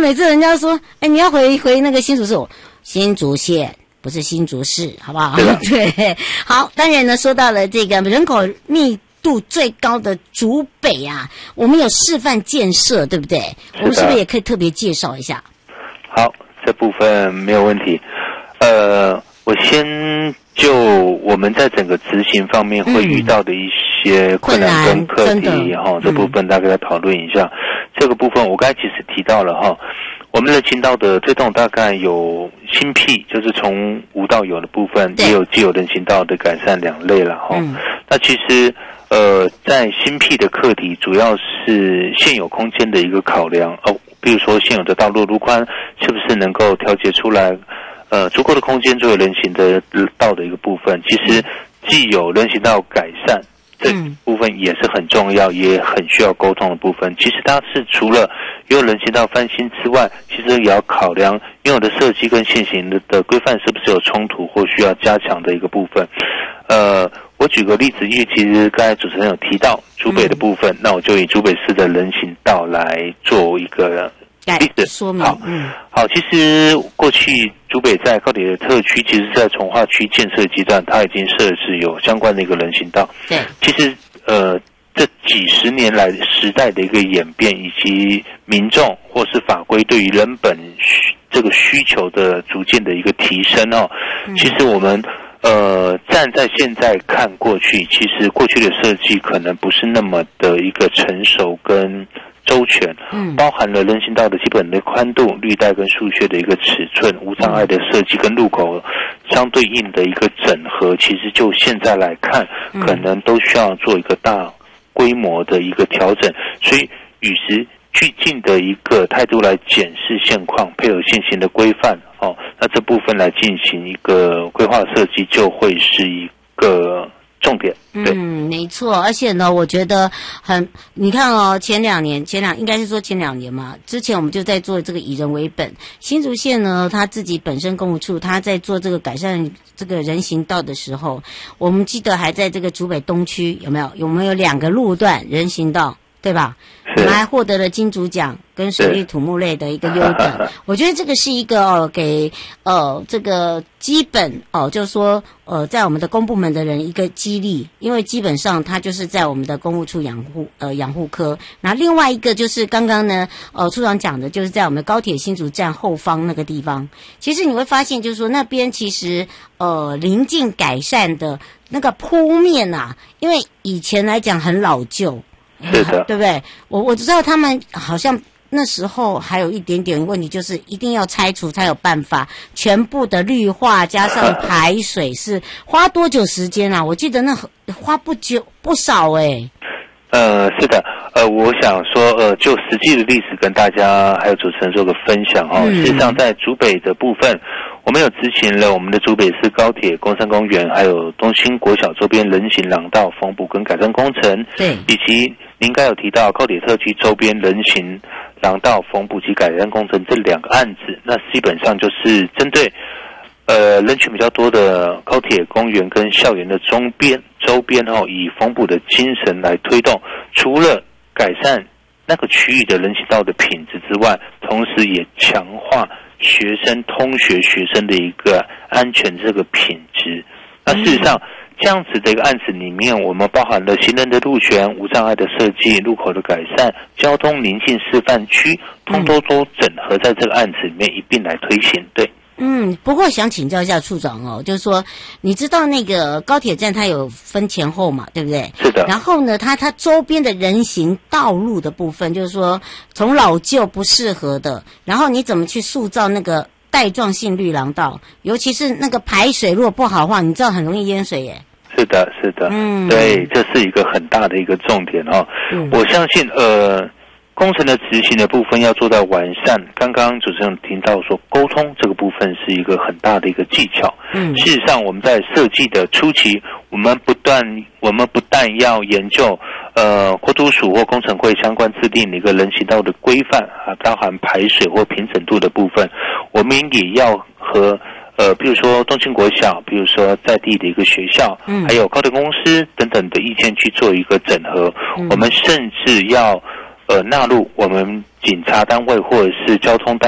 每次人家说，哎，你要回那个新竹市，新竹县不是新竹市，好不好？对，好。当然呢，说到了这个人口密度最高的竹北啊，我们有示范建设，对不对？我们是不是也可以特别介绍一下？ 好，这部分没有问题。我先就我们在整个执行方面会遇到的一些困难跟课题这部分大概来讨论一下。这个部分我刚才其实提到了我们人行道的推动大概有新辟，就是从无到有的部分，也有既有人行道的改善两类了那其实在新辟的课题主要是现有空间的一个考量比如说现有的道路路宽是不是能够调节出来足够的空间作为人行的道的一个部分。其实既有人行道改善这部分也是很重要，也很需要沟通的部分。其实它是除了拥有人行道翻新之外，其实也要考量拥有的设计跟现行的规范是不是有冲突或需要加强的一个部分。我举个例子，因为其实刚才主持人有提到竹北的部分，那我就以竹北市的人行道来做一个例子说明。 好，其实过去竹北在高铁的特区，其实在从化区建设阶段，它已经设置有相关的一个人行道。 对， 其实这几十年来时代的一个演变，以及民众或是法规对于人本这个需求的逐渐的一个提升其实我们站在现在看过去，其实过去的设计可能不是那么的一个成熟跟周全，包含了人行道的基本的宽度、绿带跟树屑的一个尺寸、无障碍的设计跟路口相对应的一个整合，其实就现在来看，可能都需要做一个大规模的一个调整，所以与时俱进的一个态度来检视现况，配合现行的规范那这部分来进行一个规划设计，就会是一个重点。对， 没错。而且呢，我觉得你看前两年应该是说前2年嘛，之前我们就在做这个以人为本。新竹县呢，他自己本身公务处，他在做这个改善这个人行道的时候，我们记得还在这个竹北东区有没有2个路段人行道，对吧？我们还获得了金竹奖跟水利土木类的一个优等。我觉得这个是一个给这个基本就是说在我们的公部门的人一个激励，因为基本上它就是在我们的公务处养护科。然后另外一个就是刚刚呢处长讲的，就是在我们高铁新竹站后方那个地方，其实你会发现就是说那边其实临近改善的那个铺面啊，因为以前来讲很老旧。 是的， 对不对？我知道他们好像那时候还有一点点问题，就是一定要拆除才有办法全部的绿化加上排水，是花多久时间啊？我记得那花不少是的，我想说就实际的历史跟大家还有主持人做个分享事实上在竹北的部分，我们有执行了我们的竹北市高铁、工商公园，还有东兴国小周边人行廊道缝补跟改善工程， 对， 以及您刚有提到高铁特区周边人行廊道缝补及改善工程这2个案子，那基本上就是针对人群比较多的高铁公园跟校园的周边以缝补的精神来推动，除了改善那个区域的人行道的品质之外，同时也强化通学学生的一个安全这个品质。那事实上这样子的一个案子里面，我们包含了行人的路权、无障碍的设计、路口的改善、交通宁静示范区，通通都整合在这个案子里面一并来推行。对。 不过想请教一下处长就是说，你知道那个高铁站它有分前后嘛，对不对？ 是的。 然后呢，它周边的人行道路的部分，就是说从老旧不适合的，然后你怎么去塑造那个带状性绿廊道？尤其是那个排水如果不好的话，你知道很容易淹水耶。 是的，是的。对，这是一个很大的一个重点我相信工程的执行的部分要做到完善，刚刚主持人听到说沟通这个部分是一个很大的一个技巧。事实上我们在设计的初期，我们不但要研究国土署或工程会相关制定的一个人行道的规范包含排水或平整度的部分，我们也要和比如说东兴国小，比如说在地的一个学校，还有高铁公司等等的意见去做一个整合。我们甚至要纳入我们警察单位或者是交通单